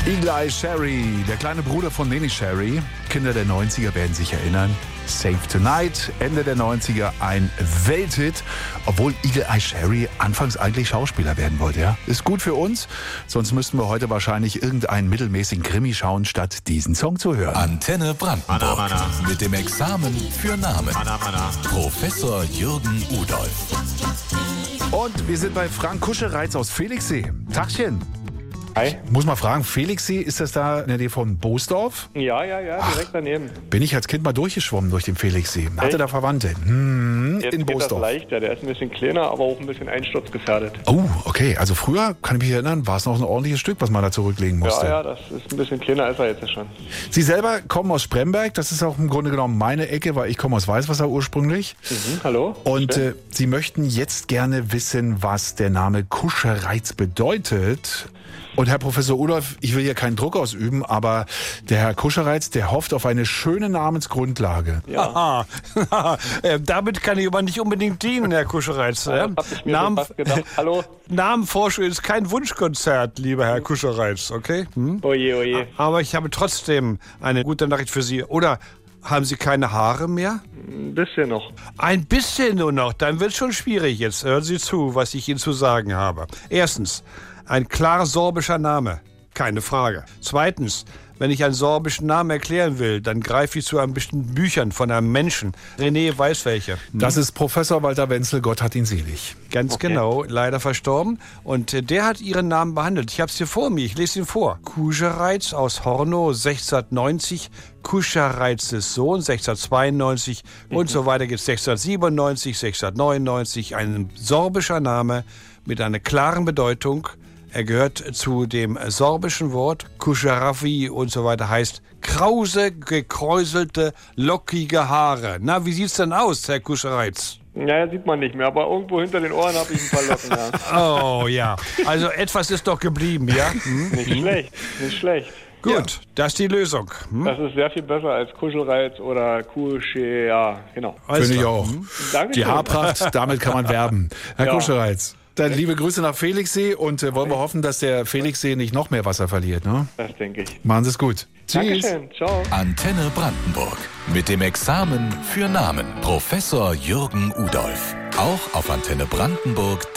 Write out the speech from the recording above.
Eagle Eye Cherry, der kleine Bruder von Neneh Cherry. Kinder der 90er werden sich erinnern. Save Tonight, Ende der 90er, ein Welthit. Obwohl Eagle Eye Cherry anfangs eigentlich Schauspieler werden wollte. Ja? Ist gut für uns, sonst müssten wir heute wahrscheinlich irgendeinen mittelmäßigen Krimi schauen, statt diesen Song zu hören. Antenne Brandenburg. Mit dem Examen für Namen. Professor Jürgen Udolf. Und wir sind bei Frank Kuschereitz aus Felixsee. Tagchen. Hi. Muss mal fragen, Felixsee, ist das da in der Nähe von Boosdorf? Ja, direkt daneben. Bin ich als Kind mal durchgeschwommen durch den Felixsee. Hatte da Verwandte. Jetzt in geht das Boosdorf. leichter, der ist ein bisschen kleiner, aber auch ein bisschen einsturzgefährdet. Oh, okay. Also früher, kann ich mich erinnern, war es noch ein ordentliches Stück, was man da zurücklegen musste. Ja, das ist ein bisschen kleiner als er jetzt schon. Sie selber kommen aus Spremberg. Das ist auch im Grunde genommen meine Ecke, weil ich komme aus Weißwasser ursprünglich. Hallo? Und Sie möchten jetzt gerne wissen, was der Name Kuschereitz bedeutet. Und Herr Professor Udolf, ich will hier keinen Druck ausüben, aber der Herr Kuschereitz, der hofft auf eine schöne Namensgrundlage. Ja. Damit kann ich aber nicht unbedingt dienen, Herr Kuschereitz. Das hab ich mir fast gedacht. Hallo? Namenforschung ist kein Wunschkonzert, lieber Herr Kuschereitz, okay? Oje. Aber ich habe trotzdem eine gute Nachricht für Sie. Oder haben Sie keine Haare mehr? Ein bisschen noch. Ein bisschen nur noch, dann wird es schon schwierig jetzt. Hören Sie zu, was ich Ihnen zu sagen habe. Erstens, ein klar sorbischer Name, keine Frage. Zweitens, wenn ich einen sorbischen Namen erklären will, dann greife ich zu einem bestimmten Büchern von einem Menschen. René weiß welche. Das ist Professor Walter Wenzel, Gott hat ihn selig. Ganz genau, leider verstorben. Und der hat Ihren Namen behandelt. Ich habe es hier vor mir, ich lese ihn vor. Kuschereitz aus Hornow, 1690, Kuschereitzes Sohn, 1692 und so weiter geht's 1697, 1699. Ein sorbischer Name mit einer klaren Bedeutung. Er gehört zu dem sorbischen Wort Kuscherafi und so weiter, heißt krause, gekräuselte, lockige Haare. Na, wie sieht's denn aus, Herr Kuschereitz? Ja, sieht man nicht mehr, aber irgendwo hinter den Ohren habe ich ein paar Locken, ja. Oh ja, also etwas ist doch geblieben, ja? Nicht schlecht. Gut, das ist die Lösung. Das ist sehr viel besser als Kuschelreiz oder Kusche, ja, genau. Finde ich auch. Danke. Die Haarpracht, damit kann man werben. Herr Kuschereitz, dann liebe Grüße nach Felixsee und wollen wir hoffen, dass der Felixsee nicht noch mehr Wasser verliert. Ne? Das denke ich. Machen Sie es gut. Tschüss. Dankeschön, ciao. Antenne Brandenburg. Mit dem Examen für Namen. Professor Jürgen Udolf. Auch auf antennebrandenburg.de.